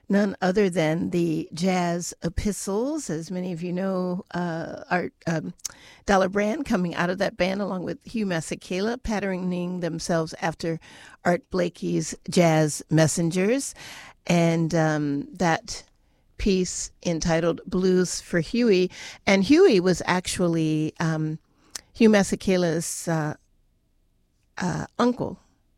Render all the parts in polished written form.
none other than the Jazz Epistles. As many of you know, Art Dollar Brand coming out of that band along with Hugh Masekela, patterning themselves after Art Blakey's Jazz Messengers. And that piece entitled Blues for Huey. And Huey was actually Hugh Masekela's uncle.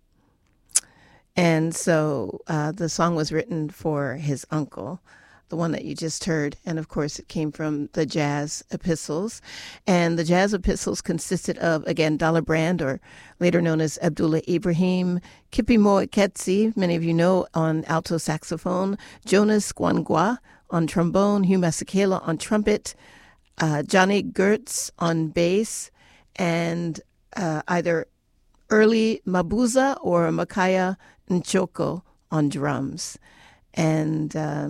And so the song was written for his uncle, the one that you just heard. And of course, it came from the Jazz Epistles. And the Jazz Epistles consisted of, again, Dollar Brand, or later known as Abdullah Ibrahim, Kippy Moeketsi, many of you know, on alto saxophone, Jonas Gwangwa on trombone, Hugh Masekela on trumpet, Johnny Gertz on bass, and either Early Mabuza or Makaya Nchoko on drums. And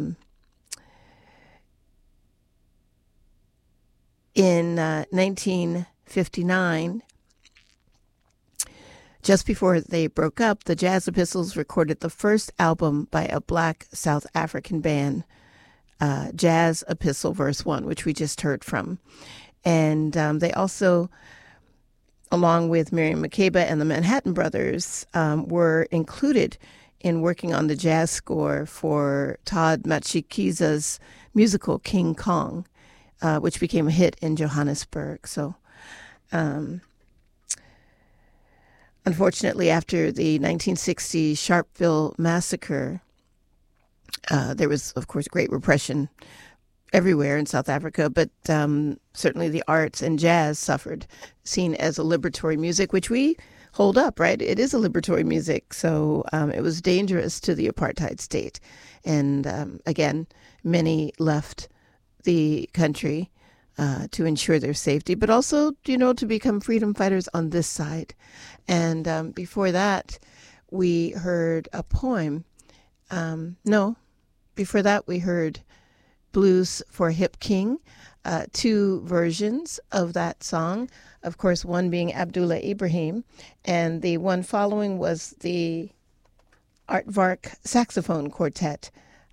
in 1959, just before they broke up, the Jazz Epistles recorded the first album by a Black South African band, Jazz Epistle Verse 1, which we just heard from. And they also, along with Miriam Makeba and the Manhattan Brothers, were included in working on the jazz score for Todd Matshikiza's musical King Kong, which became a hit in Johannesburg. So, unfortunately, after the 1960 Sharpeville massacre, there was, of course, great repression everywhere in South Africa, but certainly the arts and jazz suffered, seen as a liberatory music, which we hold up, right? It is a liberatory music, so it was dangerous to the apartheid state. And again, many left the country to ensure their safety, but also, you know, to become freedom fighters on this side. And before that, we heard a poem. Before that, we heard Blues for Hip King, two versions of that song. Of course, one being Abdullah Ibrahim, and the one following was the Art Vark Saxophone Quartet.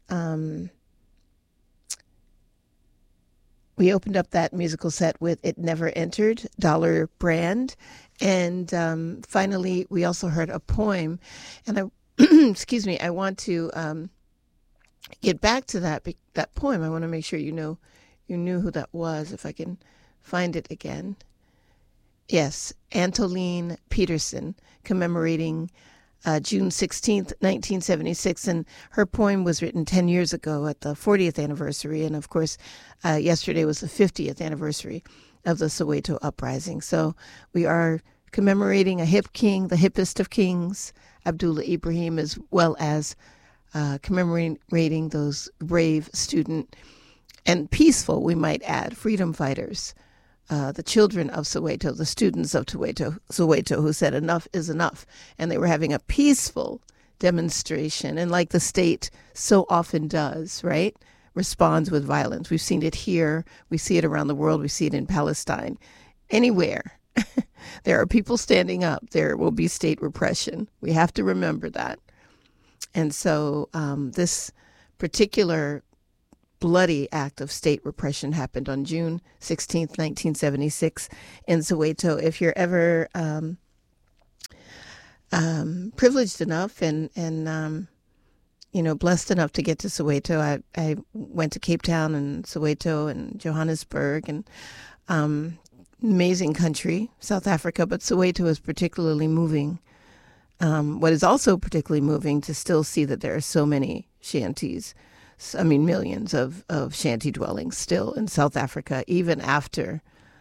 We opened up that musical set with It Never Entered, Dollar Brand. And finally, we also heard a poem. And I, excuse me, I want to get back to that poem. I want to make sure you knew who that was, if I can find it again. Yes, Antoline Peterson, commemorating June 16th, 1976. And her poem was written 10 years ago at the 40th anniversary. And of course, yesterday was the 50th anniversary of the Soweto uprising. So we are commemorating a hip king, the hippest of kings, Abdullah Ibrahim, as well as commemorating those brave student and peaceful, we might add, freedom fighters, the children of Soweto, the students of Soweto, who said enough is enough. And they were having a peaceful demonstration. And like the state so often does, right, responds with violence. We've seen it here. We see it around the world. We see it in Palestine. Anywhere there are people standing up, there will be state repression. We have to remember that. And so this particular bloody act of state repression happened on June 16th, 1976 in Soweto. If you're ever privileged enough and blessed enough to get to Soweto, I went to Cape Town and Soweto and Johannesburg, and amazing country, South Africa, but Soweto is particularly moving. What is also particularly moving to still see that there are so many shanties, millions of shanty dwellings still in South Africa, even after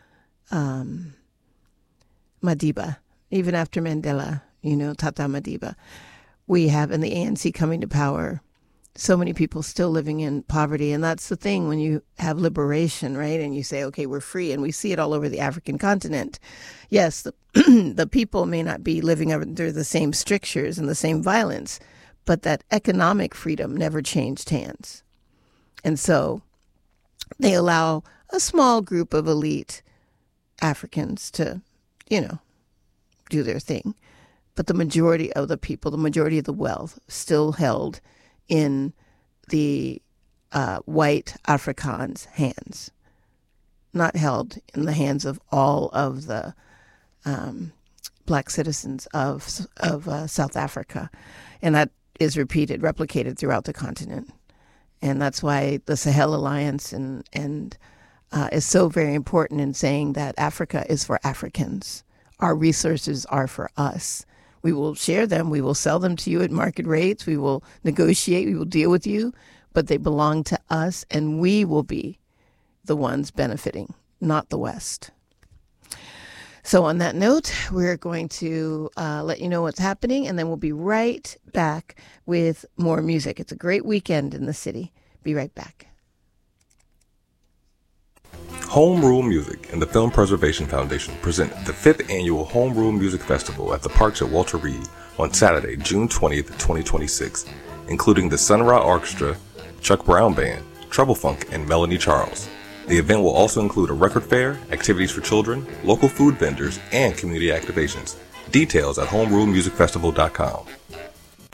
Madiba, even after Mandela, Tata Madiba. We have, in the ANC coming to power, so many people still living in poverty. And that's the thing when you have liberation, right? And you say, okay, we're free. And we see it all over the African continent. Yes, the people may not be living under the same strictures and the same violence, but that economic freedom never changed hands. And so they allow a small group of elite Africans to, do their thing. But the majority of the people, the majority of the wealth still held in the white Afrikaans hands, not held in the hands of all of the black citizens of South Africa. And that is replicated throughout the continent. And that's why the Sahel Alliance is so very important in saying that Africa is for Africans. Our resources are for us. We will share them. We will sell them to you at market rates. We will negotiate. We will deal with you. But they belong to us, and we will be the ones benefiting, not the West. So on that note, we're going to let you know what's happening, and then we'll be right back with more music. It's a great weekend in the city. Be right back. Home Rule Music and the Film Preservation Foundation present the 5th Annual Home Rule Music Festival at the Parks at Walter Reed on Saturday, June 20th, 2026, including the Sun Ra Orchestra, Chuck Brown Band, Trouble Funk, and Melanie Charles. The event will also include a record fair, activities for children, local food vendors, and community activations. Details at homerulemusicfestival.com.